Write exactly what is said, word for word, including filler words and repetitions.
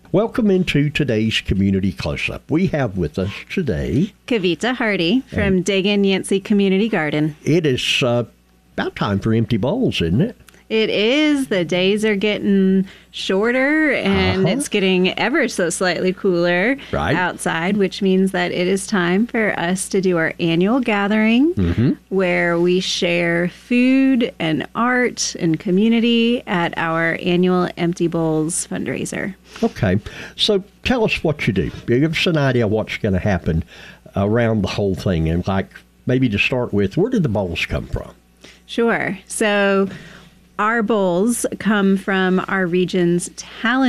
Welcome into today's Community Close-Up. We have with us today Kavita Hardy from Dagan Yancey Community Garden. It is uh, about time for empty bowls, isn't it? It is. The days are getting shorter and Uh-huh. it's getting ever so slightly cooler Right. outside, which means that it is time for us to do our annual gathering Mm-hmm. where we share food and art and community at our annual Empty Bowls fundraiser. Okay, so tell us what you do. Give us an idea of what's going to happen around the whole thing. And like, maybe to start with, where did the bowls come from? Sure. So our bowls come from our region's talent